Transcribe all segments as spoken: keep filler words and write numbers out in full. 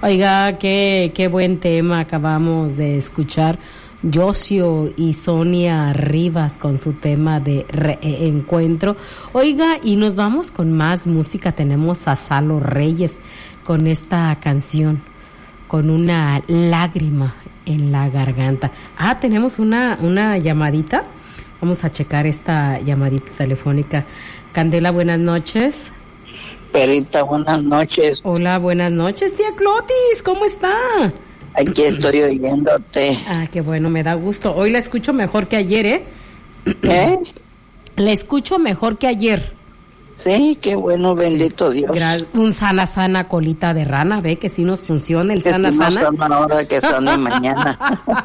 Oiga, qué, qué buen tema acabamos de escuchar. Josio y Sonia Rivas con su tema de reencuentro. Oiga, y nos vamos con más música. Tenemos a Salo Reyes con esta canción, con una lágrima en la garganta. Ah, tenemos una, una llamadita. Vamos a checar esta llamadita telefónica. Candela, buenas noches. Perita, buenas noches. Hola, buenas noches, tía Clotis, ¿cómo está? Aquí estoy oyéndote. Ah, qué bueno, me da gusto. Hoy la escucho mejor que ayer, ¿eh? ¿Eh? La escucho mejor que ayer. Sí, qué bueno, bendito sí. Dios. Gra- un sana, sana colita de rana, ve que sí nos funciona el que sana, no sana. Son ahora que son de mañana.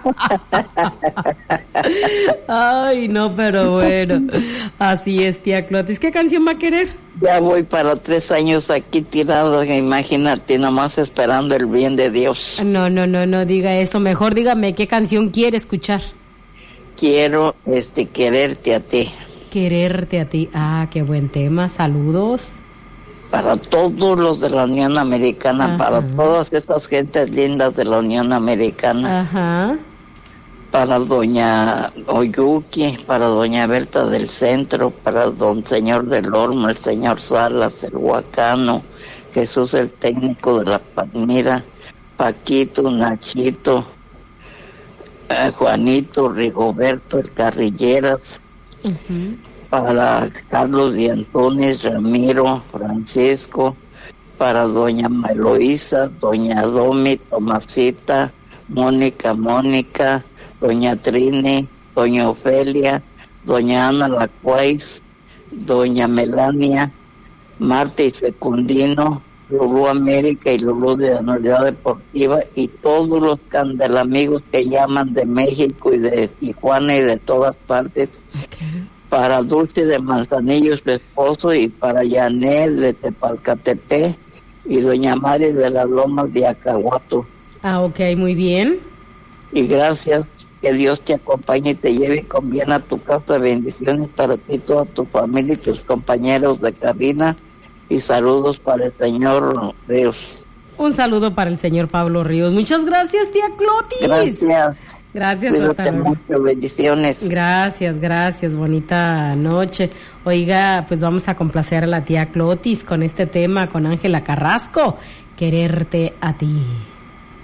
Ay, no, pero bueno. Así es, tía Clotis. ¿Qué canción va a querer? Ya voy para tres años aquí tirado, imagínate, nomás esperando el bien de Dios. No, no, no, no diga eso. Mejor dígame qué canción quiere escuchar. Quiero, este, quererte a ti. Quererte a ti. Ah, qué buen tema. Saludos. Para todos los de la Unión Americana, ajá, para todas estas gentes lindas de la Unión Americana. Ajá. Para doña Oyuki, para doña Berta del Centro, para don señor del Olmo, el señor Salas, el Huacano, Jesús el técnico de la Palmira, Paquito, Nachito, eh, Juanito, Rigoberto, el Carrilleras, uh-huh, para Carlos de Antunes, Ramiro, Francisco, para doña Eloísa, doña Domi, Tomasita, Mónica, Mónica, doña Trini, doña Ofelia, doña Ana Lacuais, doña Melania, Marta y Secundino, Lulú América y Lulú de la Unidad Deportiva y todos los candelamigos que llaman de México y de Tijuana y de todas partes. Okay. Para Dulce de Manzanillo, su esposo, y para Yanel de Tepalcatepec y doña Mari de las Lomas de Acahuato. Ah, ok, muy bien. Y gracias. Que Dios te acompañe y te lleve con bien a tu casa. Bendiciones para ti, toda tu familia y tus compañeros de cabina. Y saludos para el señor Ríos. Un saludo para el señor Pablo Ríos. Muchas gracias, tía Clotis. Gracias. Gracias, hasta luego. Mucho, bendiciones. Gracias, gracias, bonita noche. Oiga, pues vamos a complacer a la tía Clotis con este tema, con Ángela Carrasco, Quererte a ti.